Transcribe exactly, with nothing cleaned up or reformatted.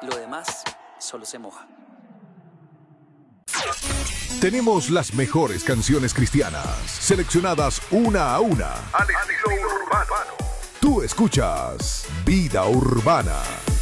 Lo demás solo se moja. Tenemos las mejores canciones cristianas, seleccionadas una a una, al estilo urbano. Tú escuchas Vida Urbana.